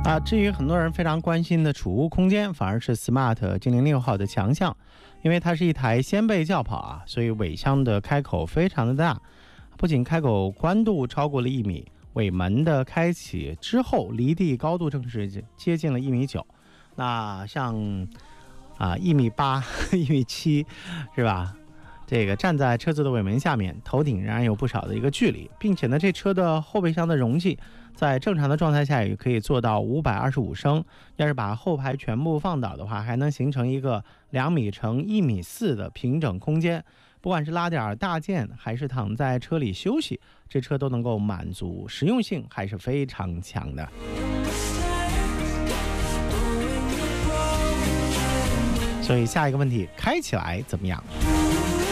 至于很多人非常关心的储物空间，反而是 Smart 精灵6号的强项，因为它是一台掀背轿跑所以尾箱的开口非常的大，不仅开口宽度超过了1米，尾门的开启之后离地高度正是接近了1.9米。那像1.8米、1.7米是吧？这个站在车子的尾门下面，头顶仍然有不少的一个距离，并且呢，这车的后备箱的容积在正常的状态下也可以做到525升。要是把后排全部放倒的话，还能形成一个2米乘1.4米的平整空间。不管是拉点大件，还是躺在车里休息，这车都能够满足，实用性还是非常强的。所以下一个问题，开起来怎么样？